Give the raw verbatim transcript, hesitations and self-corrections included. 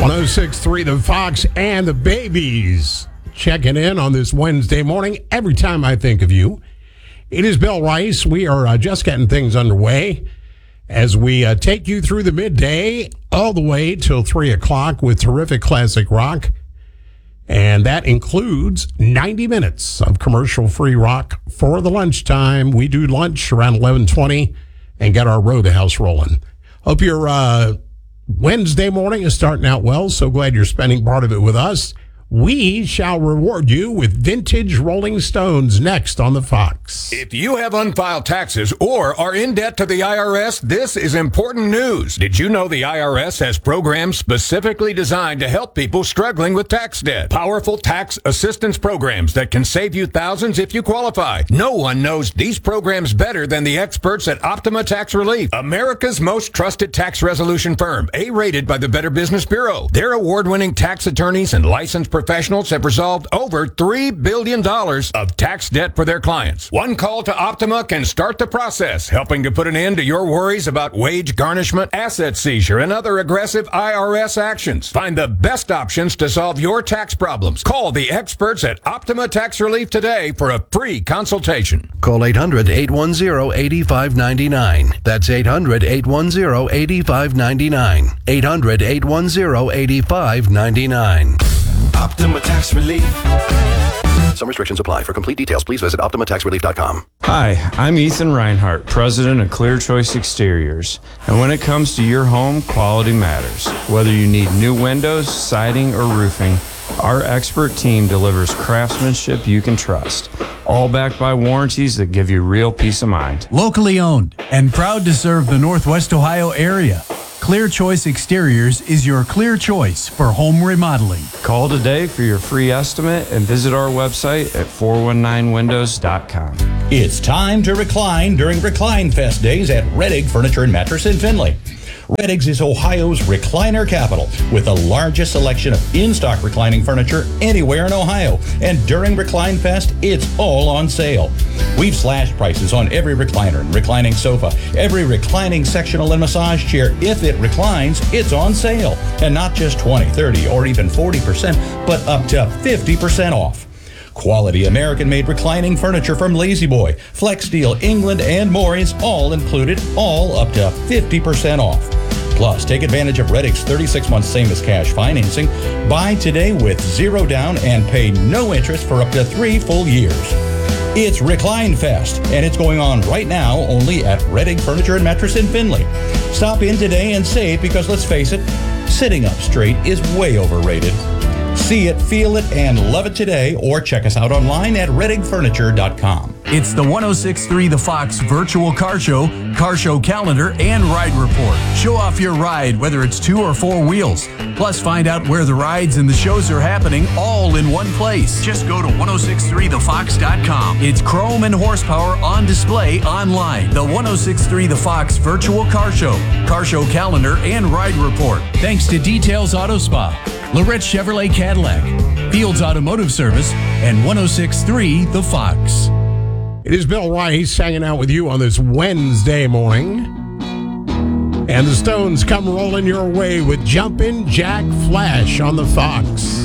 one oh six point three The Fox and the Babies checking in on this Wednesday morning. Every time I think of you, it is Bill Rice. We are uh, just getting things underway as we uh, take you through the midday all the way till three o'clock with terrific classic rock. And that includes ninety minutes of commercial-free rock for the lunchtime. We do lunch around eleven twenty and get our Roadhouse rolling. Hope your uh, Wednesday morning is starting out well. So glad you're spending part of it with us. We shall reward you with vintage Rolling Stones next on the Fox. If you have unfiled taxes or are in debt to the I R S, this is important news. Did you know the I R S has programs specifically designed to help people struggling with tax debt? Powerful tax assistance programs that can save you thousands if you qualify. No one knows these programs better than the experts at Optima Tax Relief, America's most trusted tax resolution firm, A-rated by the Better Business Bureau. Their award-winning tax attorneys and licensed professionals have resolved over three billion dollars of tax debt for their clients. One call to Optima can start the process, helping to put an end to your worries about wage garnishment, asset seizure, and other aggressive I R S actions. Find the best options to solve your tax problems. Call the experts at Optima Tax Relief today for a free consultation. Call eight hundred, eight one zero, eight five nine nine. That's eight hundred, eight one zero, eight five nine nine. eight hundred, eight one zero, eight five nine nine. Optima Tax Relief. Some restrictions apply. For complete details, please visit optima tax relief dot com. Hi, I'm Ethan Reinhart, president of Clear Choice Exteriors. And when it comes to your home, quality matters. Whether you need new windows, siding, or roofing, our expert team delivers craftsmanship you can trust, all backed by warranties that give you real peace of mind. Locally owned and proud to serve the Northwest Ohio area, Clear Choice Exteriors is your clear choice for home remodeling. Call today for your free estimate and visit our website at four one nine windows dot com. It's time to recline during Recline Fest days at Reddig Furniture and Mattress in Findlay. Reddig's is Ohio's recliner capital with the largest selection of in-stock reclining furniture anywhere in Ohio. And during Recline Fest, it's all on sale. We've slashed prices on every recliner and reclining sofa, every reclining sectional and massage chair. If it reclines, it's on sale. And not just twenty, thirty, or even forty percent, but up to fifty percent off. Quality American-made reclining furniture from Lazy Boy, Flex Steel, England, and more is all included, all up to fifty percent off. Plus, take advantage of Reddig's thirty-six month same-as-cash financing. Buy today with zero down and pay no interest for up to three full years. It's Recline Fest, and it's going on right now only at Reddig Furniture and Mattress in Findlay. Stop in today and save because, let's face it, sitting up straight is way overrated. See it, feel it, and love it today, or check us out online at reddig furniture dot com. It's the one oh six point three The Fox Virtual Car Show, Car Show Calendar, and Ride Report. Show off your ride, whether it's two or four wheels. Plus, find out where the rides and the shows are happening all in one place. Just go to one oh six point three the fox dot com. It's chrome and horsepower on display online. The one oh six point three The Fox Virtual Car Show, Car Show Calendar, and Ride Report. Thanks to Details Auto Spa, Lorette Chevrolet Cadillac, Fields Automotive Service, and one oh six point three The Fox. It is Bill Rice hanging out with you on this Wednesday morning. And the Stones come rolling your way with Jumpin' Jack Flash on the Fox.